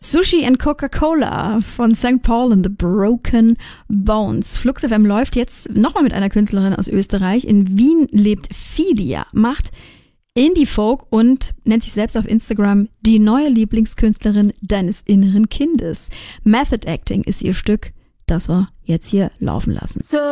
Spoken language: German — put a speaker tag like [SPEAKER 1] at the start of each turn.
[SPEAKER 1] Sushi and Coca-Cola von St. Paul and the Broken Bones. Flux FM läuft jetzt nochmal mit einer Künstlerin aus Österreich. In Wien lebt Filia, macht Indie-Folk und nennt sich selbst auf Instagram die neue Lieblingskünstlerin deines inneren Kindes. Method Acting ist ihr Stück, das wir jetzt hier laufen lassen.